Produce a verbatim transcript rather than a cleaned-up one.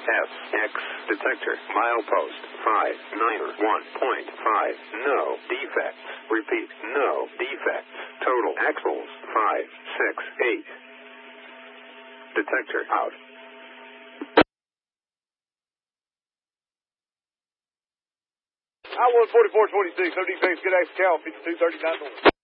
S X detector milepost five nine one point five. No defects. Repeat, no defects. Total axles five six eight. Detector out. I one forty-four twenty-six, no defects, good action, Cal, fifty-two thirty-nine north.